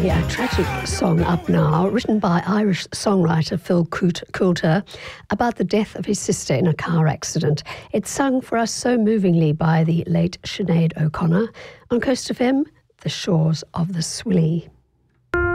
A tragic song up now, written by Irish songwriter Phil Coulter, about the death of his sister in a car accident. It's sung for us so movingly by the late Sinead O'Connor on Coast FM, The Shores of the Swilly.